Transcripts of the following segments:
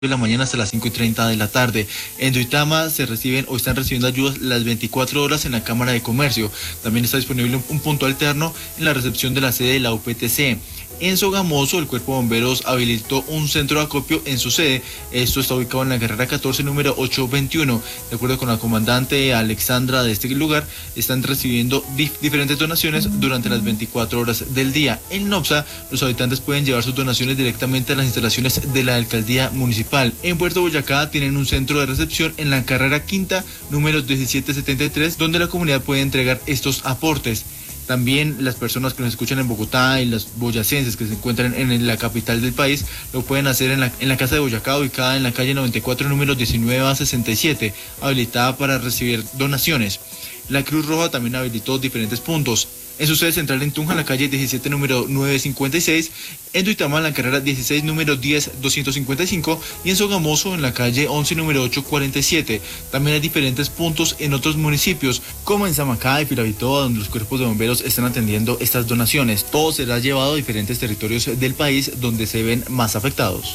de la mañana hasta las 5:30 de la tarde. En Duitama se reciben o están recibiendo ayudas las 24 horas en la Cámara de Comercio. También está disponible un punto alterno en la recepción de la sede de la UPTC. En Sogamoso, el Cuerpo de Bomberos habilitó un centro de acopio en su sede. Esto está ubicado en la carrera 14, número 821. De acuerdo con la comandante Alexandra de este lugar, están recibiendo diferentes donaciones durante las 24 horas del día. En Nopsa, los habitantes pueden llevar sus donaciones directamente a las instalaciones de la alcaldía municipal. En Puerto Boyacá tienen un centro de recepción en la carrera quinta, número 1773, donde la comunidad puede entregar estos aportes. También las personas que nos escuchan en Bogotá y las boyacenses que se encuentran en la capital del país lo pueden hacer en la Casa de Boyacá, ubicada en la calle 94, número 19A67, habilitada para recibir donaciones. La Cruz Roja también habilitó diferentes puntos. En su sede central en Tunja, en la calle 17, número 956, en Duitama, en la carrera 16, número 10255, y en Sogamoso, en la calle 11, número 847. También hay diferentes puntos en otros municipios, como en Samacá y Firavitoa, donde los cuerpos de bomberos están atendiendo estas donaciones. Todo será llevado a diferentes territorios del país donde se ven más afectados.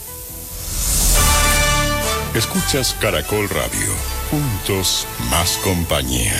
Escuchas Caracol Radio, juntos más compañía.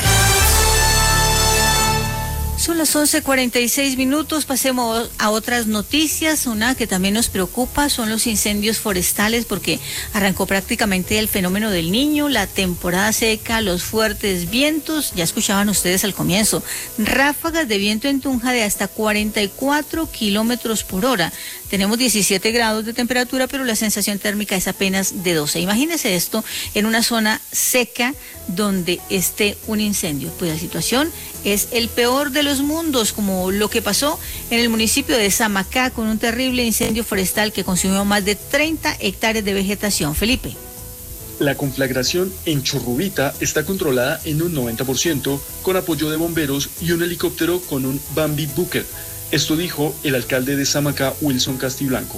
Son las 11:46, pasemos a otras noticias. Una que también nos preocupa son los incendios forestales, porque arrancó prácticamente el fenómeno del Niño, la temporada seca, los fuertes vientos, ya escuchaban ustedes al comienzo, ráfagas de viento en Tunja de hasta 44 kilómetros por hora. Tenemos 17 grados de temperatura, pero la sensación térmica es apenas de 12. Imagínense esto en una zona seca donde esté un incendio. Pues la situación es el peor de los mundos, como lo que pasó en el municipio de Samacá con un terrible incendio forestal que consumió más de 30 hectáreas de vegetación. Felipe. La conflagración en Chorrubita está controlada en un 90% con apoyo de bomberos y un helicóptero con un Bambi Booker. Esto dijo el alcalde de Samacá, Wilson Castiblanco.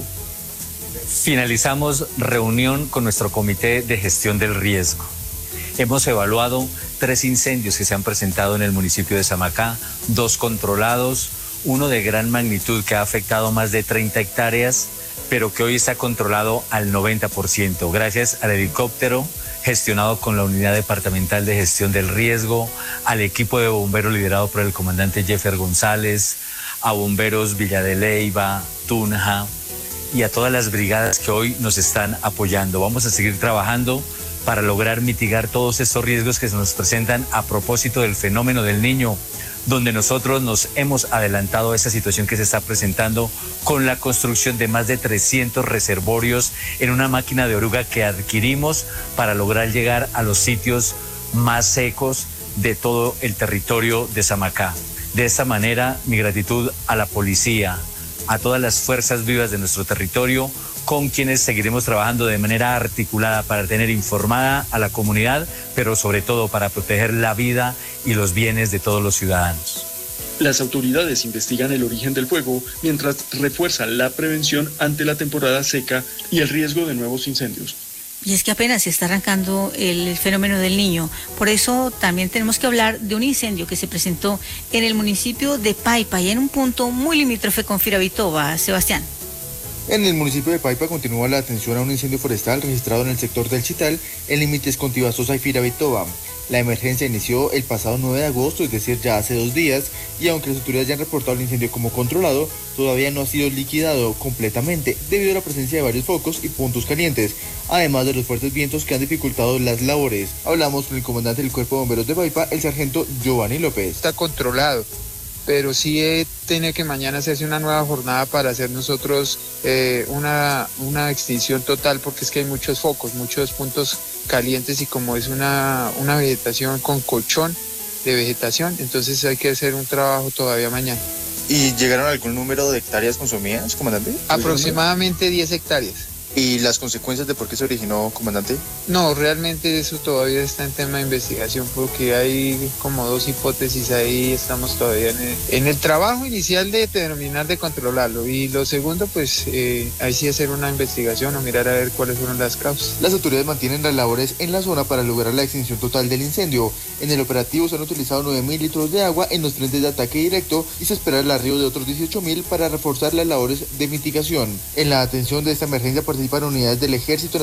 Finalizamos reunión con nuestro comité de gestión del riesgo. Hemos evaluado 3 incendios que se han presentado en el municipio de Samacá, 2 controlados, uno de gran magnitud que ha afectado más de 30 hectáreas, pero que hoy está controlado al 90%, gracias al helicóptero gestionado con la Unidad Departamental de Gestión del Riesgo, al equipo de bomberos liderado por el comandante Jeffer González, a bomberos Villa de Leyva, Tunja y a todas las brigadas que hoy nos están apoyando. Vamos a seguir trabajando para lograr mitigar todos estos riesgos que se nos presentan a propósito del fenómeno del Niño, donde nosotros nos hemos adelantado a esa situación que se está presentando con la construcción de más de 300 reservorios en una máquina de oruga que adquirimos para lograr llegar a los sitios más secos de todo el territorio de Samacá. De esta manera, mi gratitud a la policía, a todas las fuerzas vivas de nuestro territorio, con quienes seguiremos trabajando de manera articulada para tener informada a la comunidad, pero sobre todo para proteger la vida y los bienes de todos los ciudadanos. Las autoridades investigan el origen del fuego mientras refuerzan la prevención ante la temporada seca y el riesgo de nuevos incendios. Y es que apenas se está arrancando el fenómeno del Niño. Por eso también tenemos que hablar de un incendio que se presentó en el municipio de Paipa y en un punto muy limítrofe con Firavitoa. Sebastián. En el municipio de Paipa continúa la atención a un incendio forestal registrado en el sector del Chital, en límites con Tibasosa y Firavitoa. La emergencia inició el pasado 9 de agosto, es decir, ya hace 2 días, y aunque las autoridades ya han reportado el incendio como controlado, todavía no ha sido liquidado completamente debido a la presencia de varios focos y puntos calientes, además de los fuertes vientos que han dificultado las labores. Hablamos con el comandante del Cuerpo de Bomberos de Paipa, el sargento Giovanni López. Está controlado, pero sí tiene que mañana hacerse una nueva jornada para hacer nosotros una extinción total, porque es que hay muchos focos, muchos puntos calientes, y como es una vegetación con colchón de vegetación, entonces hay que hacer un trabajo todavía mañana. ¿Y llegaron a algún número de hectáreas consumidas, comandante? Aproximadamente 10 hectáreas. ¿Y las consecuencias de por qué se originó, comandante? No, realmente eso todavía está en tema de investigación, porque hay como 2 hipótesis ahí. Estamos todavía en el trabajo inicial de determinar, de controlarlo, y lo segundo, pues ahí sí hacer una investigación o mirar a ver cuáles fueron las causas. Las autoridades mantienen las labores en la zona para lograr la extinción total del incendio. En el operativo se han utilizado 9.000 litros de agua en los frentes de ataque directo y se espera el arribo de otros 18.000 para reforzar las labores de mitigación. En la atención de esta emergencia participaron participan unidades del ejército.